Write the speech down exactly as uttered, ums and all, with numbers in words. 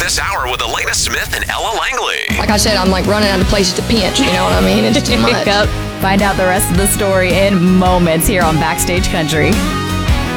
this hour with Elena Smith and Ella Langley. Like I said, I'm like running out of places to pinch, you know what I mean? It's too much. Find out the rest of the story in moments here on Backstage Country.